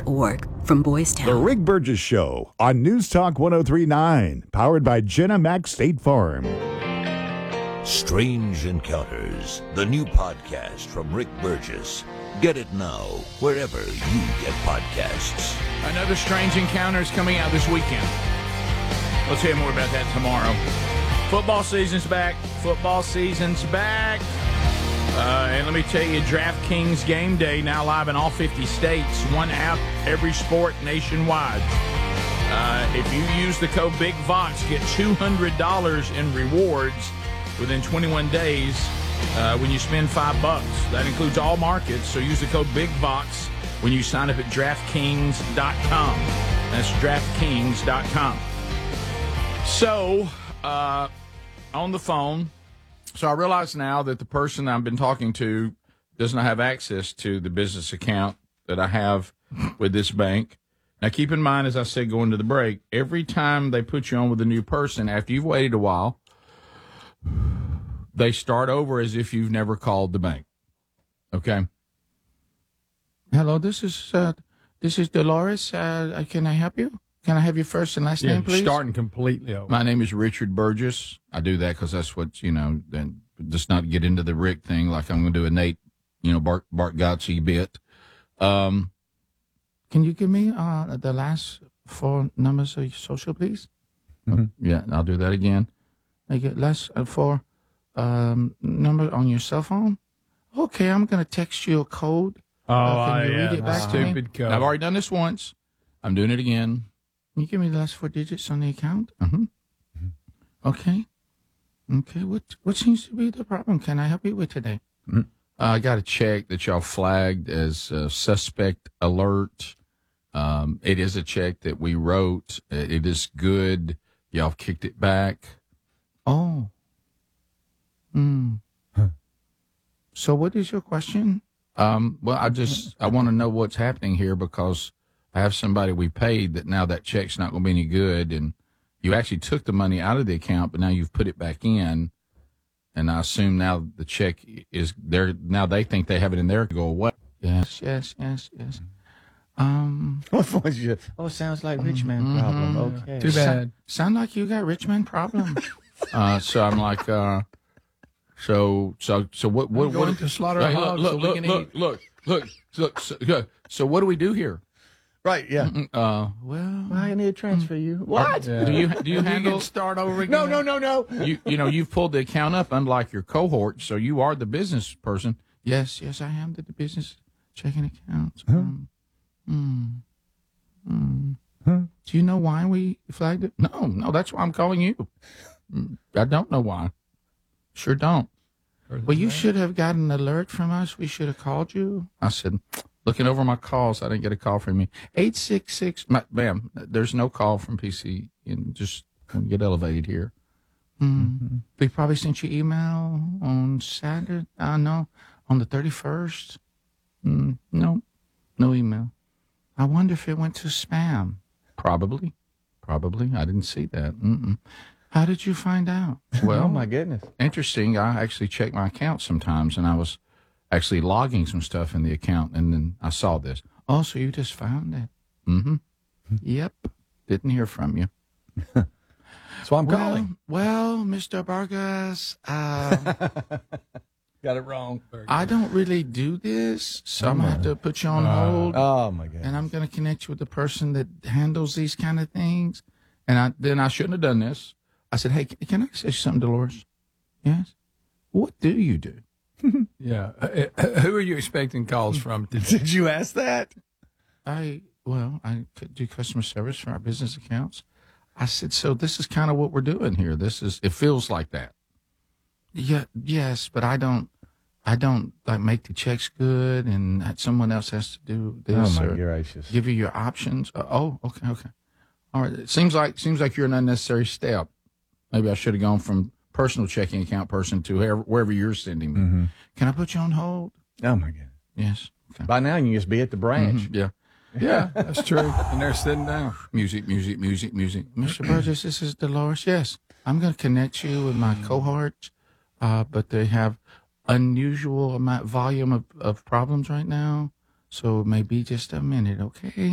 rickburgess.org from Boys Town. The Rick Burgess Show on News Talk 103.9, powered by Jenna Mac State Farm. Strange Encounters, the new podcast from Rick Burgess. Get it now, wherever you get podcasts. Another Strange Encounters coming out this weekend. Let's hear more about that tomorrow. Football season's back. And let me tell you, DraftKings Game Day now live in all 50 states. One app, every sport nationwide. If you use the code BIGVOX, get $200 in rewards within 21 days when you spend $5. That includes all markets, so use the code BIGVOX when you sign up at DraftKings.com. That's DraftKings.com. So, on the phone, so I realize now that the person I've been talking to does not have access to the business account that I have with this bank. Now, keep in mind, as I said going to the break, every time they put you on with a new person, after you've waited a while, they start over as if you've never called the bank. Okay? Hello, this is Dolores. Can I help you? Can I have your first and last name, please? Starting completely over. My name is Richard Burgess. I do that because that's what, then just not get into the Rick thing like I'm going to do a Nate, Bart Gotsey bit. Can you give me the last four numbers of your social, please? Mm-hmm. Yeah, I'll do that again. Make it last four number on your cell phone. Okay, I'm going to text you a code. Can you read it back to me? Stupid code. I've already done this once. I'm doing it again. Can you give me the last four digits on the account? Mm-hmm. Okay. What seems to be the problem? Can I help you with today? Mm-hmm. I got a check that y'all flagged as suspect alert. It is a check that we wrote. It is good. Y'all kicked it back. Oh. So what is your question? Well, I want to know what's happening here because I have somebody we paid that now that check's not going to be any good, and you actually took the money out of the account, but now you've put it back in, and I assume now the check is there. Now they think they have it in there to go away. Yes. What was your? Oh, sounds like rich man problem. Okay. Too bad. Sound like you got rich man problem. So I'm like, so what? We're going to slaughter a hog so we can eat. Look. So what do we do here? Right, yeah. Well, I need to transfer you. What? Yeah. Do you handle? You can start over again? No. You've pulled the account up unlike your cohort, so you are the business person. Yes, I am the business checking accounts. Do you know why we flagged it? No, that's why I'm calling you. I don't know why. Sure don't. Well, you should have gotten an alert from us. We should have called you. I said, looking over my calls, I didn't get a call from you. 866, ma'am, there's no call from PC. Just get elevated here. They probably sent you email on Saturday. No, on the 31st. No email. I wonder if it went to spam. Probably. I didn't see that. How did you find out? Well, oh my goodness. Interesting. I actually check my account sometimes, and I was actually logging some stuff in the account, and then I saw this. Oh, so you just found it? Mm-hmm. Yep. Didn't hear from you. So I'm calling. Well, Mr. Burgess, Got it wrong. I don't really do this, so I'm going to have to put you on hold. Oh, my goodness. And I'm going to connect you with the person that handles these kind of things. And then I shouldn't have done this. I said, hey, can I say something, Dolores? Yes? What do you do? Yeah. Who are you expecting calls from today? Did you ask that? I do customer service for our business accounts. I said, so this is kind of what we're doing here. It feels like that. Yeah, yes, but I don't like make the checks good, and someone else has to do this. Oh my or gracious! Give you your options. Okay. All right. It seems like you're an unnecessary step. Maybe I should have gone from personal checking account person to wherever you're sending me. Mm-hmm. Can I put you on hold? Oh my God! Yes. Okay. By now you can just be at the branch. Mm-hmm. Yeah. Yeah, that's true. And they're sitting down. Music. Mr. Burgess, this is Dolores. Yes, I'm going to connect you with my cohort, but they have unusual volume of problems right now, so maybe just a minute, okay?